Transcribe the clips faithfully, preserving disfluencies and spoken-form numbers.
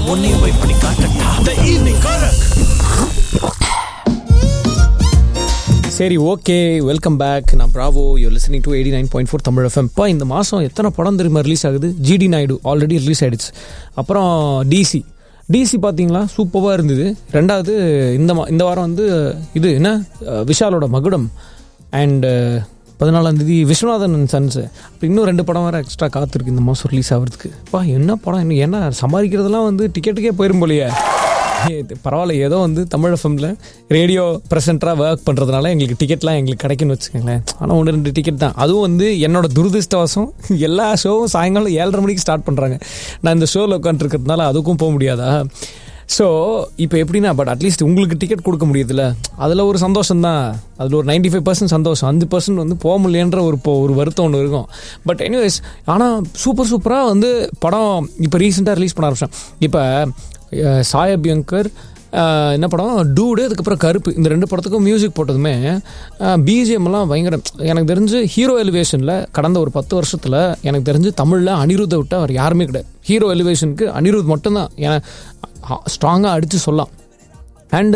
உன்னையும் போய் பண்ணி காட்டட்டா. The evening Korak. சரி, ஓகே, வெல்கம் பேக். நான் Bravo. You listening to eighty nine point four Tamil FM. இப்போ இந்த மாதம் எத்தனை படம் தெரியுமா ரிலீஸ் ஆகுது? ஜிடி நாயுடு ஆல்ரெடி ரிலீஸ் ஆகிடுச்சு. அப்புறம் டிசி டிசி பார்த்தீங்களா, சூப்பராக இருந்தது. ரெண்டாவது இந்த மா இந்த வாரம் வந்து இது என்ன விஷாலோட மகுடம் அண்டு பதினாலாம் தேதி விஸ்வநாதன் அண்ட் சன்ஸு. அப்போ இன்னும் ரெண்டு படம் வேறு எக்ஸ்ட்ரா காத்திருக்கு இந்த மாதம் ரிலீஸ் ஆகிறதுக்கு. அப்பா என்ன படம், இன்னும் என்ன சம்பாதிக்கிறதுலாம் வந்து டிக்கெட்டுக்கே போயிடும் போலையே. பரவாயில்ல, ஏதோ வந்து தமிழ் எஃப்எம்ல ரேடியோ ப்ரெசென்டராக ஒர்க் பண்ணுறதுனால எங்களுக்கு டிக்கெட்லாம் எங்களுக்கு கிடைக்குன்னு வச்சுக்கோங்களேன். ஆனால் ஒன்று ரெண்டு டிக்கெட் தான். அதுவும் வந்து என்னோட துரதிருஷ்டவசம் எல்லா ஷோவும் சாயங்காலம் ஏழரை மணிக்கு ஸ்டார்ட் பண்ணுறாங்க. நான் இந்த ஷோவில் உட்காந்துருக்கிறதுனால அதுக்கும் போக முடியாதா? ஸோ இப்போ எப்படின்னா, பட் அட்லீஸ்ட் உங்களுக்கு டிக்கெட் கொடுக்க முடியுதுல்ல, அதில் ஒரு சந்தோஷம் தான். அதில் ஒரு நைன்டி ஃபைவ் பர்சன்ட் சந்தோஷம், அஞ்சு பர்சன்ட் வந்து போக முடியன்ற ஒரு ஒரு வருத்தம் ஒன்று இருக்கும். பட் எனிவேஸ், ஆனால் சூப்பர் சூப்பராக வந்து படம் இப்போ ரீசெண்டாக ரிலீஸ் பண்ண ஆரம்பிச்சேன். இப்போ சாய் அபியங்கர் என்ன படம் டூடு, அதுக்கப்புறம் கருப்பு, இந்த ரெண்டு படத்துக்கும் மியூசிக் போட்டதுமே பிஜிஎம்லாம் பயங்கரம். எனக்கு தெரிஞ்சு ஹீரோ எலிவேஷனில் கடந்த ஒரு பத்து வருஷத்தில் எனக்கு தெரிஞ்சு தமிழில் அனிருத்தை விட்டு அவர் யாருமே கிடையாது. ஹீரோ எலிவேஷனுக்கு அனிருத் மட்டும்தான் ஏன்னா ஸ்ட்ராங்காக அடித்து சொல்லலாம். அண்டு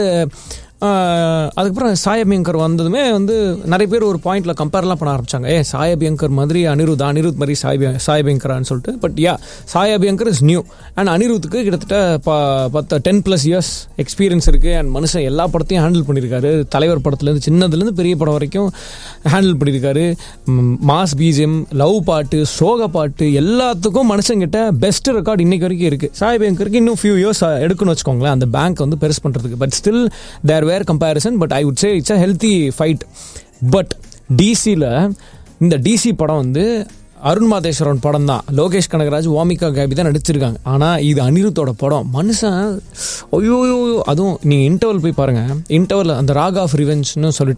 அதுக்கப்புறம் சாய் அபியங்கர் வந்ததுமே வந்து நிறைய பேர் ஒரு பாயிண்டில் கம்பேர்லாம் பண்ண ஆரம்பித்தாங்க. ஏ சாய் அபியங்கர் மாதிரி அனிருத், அனிருத் மாதிரி சாய் சாய் அபியங்கரான்னு சொல்லிட்டு. But yeah, Sai Abhyankar is new. And அனிருத்துக்கு கிட்டத்தட்ட ப பத்து டென் ப்ளஸ் இயர்ஸ் எக்ஸ்பீரியன்ஸ் இருக்குது. அண்ட் மனுஷன் எல்லா படத்தையும் ஹேண்டில் பண்ணியிருக்காரு. தலைவர் படத்துலேருந்து சின்னதுலேருந்து பெரிய படம் வரைக்கும் ஹேண்டில் பண்ணியிருக்காரு. மாஸ் பிஜிஎம், லவ் பாட்டு, சோக பாட்டு, எல்லாத்துக்கும் மனுஷங்கிட்ட பெஸ்ட் ரெக்கார்டு இன்னைக்கு வரைக்கும் இருக்குது. சாய் அபியங்கருக்கு இன்னும் ஃபியூ இயர்ஸ் எடுக்குன்னு வச்சுக்கோங்களேன் அந்த பேங்க் வந்து பெருசு பண்ணுறதுக்கு. But still there comparison, but I would say it's a healthy fight. But டிசியில் இந்த டிசி படம் வந்து அருண் மாதேஸ்வரன் படம் தான். லோகேஷ் கனகராஜ், வாமிகா கேபி தான் நடிச்சிருக்காங்க. ஆனால் இது அனிருத்தோட படம். மனுஷன் ஐயோ, அதுவும் நீங்கள் இன்டர்வல் போய் பாருங்கள். இன்டர்வல் அந்த ராக் ஆஃப் ரிவெஞ்ச்னு சொல்லிட்டு